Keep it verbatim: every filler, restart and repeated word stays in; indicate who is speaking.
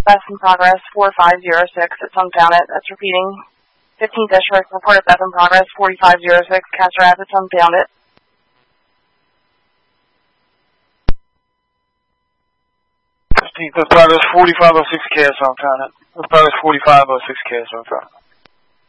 Speaker 1: Theft in progress, four five zero six at Sunfound It. That's repeating. fifteenth District, report of theft in progress, forty-five oh six, Castle Rapids, Sunfound It.
Speaker 2: fifteenth, that's progress, forty-five oh six, K S Sunfound It. That's progress, forty-five oh six, K S Sunfound It.